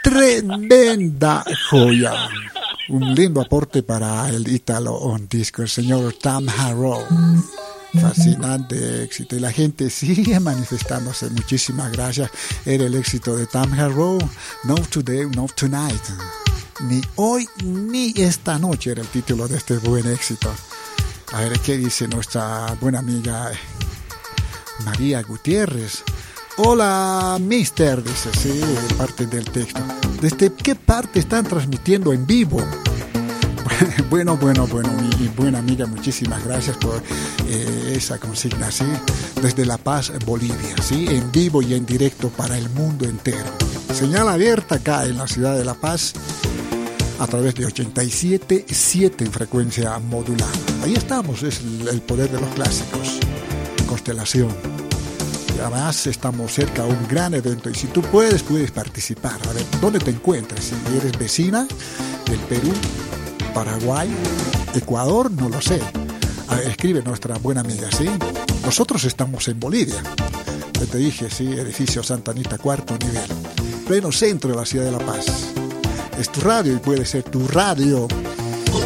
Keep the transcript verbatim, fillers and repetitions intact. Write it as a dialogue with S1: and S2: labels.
S1: tremenda joya. Un lindo aporte para el Italo on Disco, el señor Tam Harrow. Fascinante éxito. Y la gente sigue manifestándose. Muchísimas gracias. Era el éxito de Tam Harrow. No Today, No Tonight. Ni hoy ni esta noche era el título de este buen éxito. A ver, ¿qué dice nuestra buena amiga María Gutiérrez? Hola, mister, dice, sí, parte del texto. ¿Desde qué parte están transmitiendo en vivo? Bueno, bueno, bueno, mi buena amiga, muchísimas gracias por eh, esa consigna, ¿sí? Desde La Paz, Bolivia, ¿sí? En vivo y en directo para el mundo entero. Señal abierta acá en la ciudad de La Paz a través de ochenta y siete punto siete en frecuencia modulada. Ahí estamos, es el, el poder de los clásicos. Constelación. Y además estamos cerca a un gran evento y si tú puedes, puedes participar. A ver, ¿dónde te encuentras? Si eres vecina del Perú, Paraguay, Ecuador, no lo sé. A ver, escribe nuestra buena amiga, ¿sí? Nosotros estamos en Bolivia. Ya te dije, sí, edificio Santa Anita, cuarto nivel. Pleno centro de la ciudad de La Paz. Es tu radio y puede ser tu radio